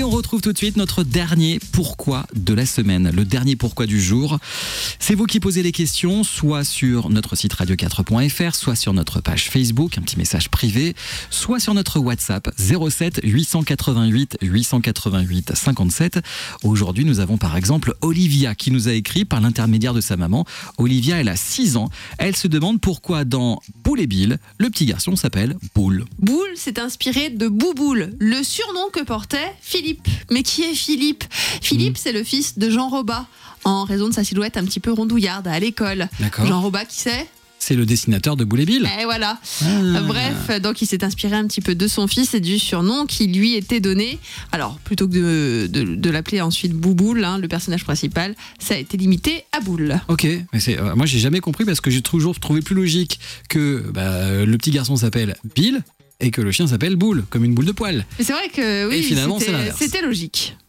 on retrouve tout de suite notre dernier pourquoi de la semaine. Le dernier pourquoi du jour. C'est vous qui posez les questions, soit sur notre site radio4.fr, soit sur notre page Facebook, un petit message privé, soit sur notre WhatsApp 07 888 888 57. Aujourd'hui, nous avons par exemple Olivia qui nous a écrit par l'intermédiaire de sa maman. Olivia, elle a 6 ans. Elle se demande pourquoi dans Boule et Bill, le petit garçon s'appelle Boule. Boule, c'est inspiré de Bouboule, le surnom que portait Philippe. Mais qui est Philippe ? Philippe, c'est le fils de Jean Robat, en raison de sa silhouette un petit peu rondouillarde à l'école. D'accord. Jean Robat, qui c'est ? C'est le dessinateur de Boule et Bill. Et voilà. Bref, donc il s'est inspiré un petit peu de son fils et du surnom qui lui était donné. Alors, plutôt que de l'appeler ensuite Bouboule, le personnage principal, ça a été limité à Boule. Ok, mais moi j'ai jamais compris parce que j'ai toujours trouvé plus logique que le petit garçon s'appelle Bill et que le chien s'appelle Boule, comme une boule de poil. Mais c'est vrai que oui, et finalement, c'est l'inverse. c'était logique.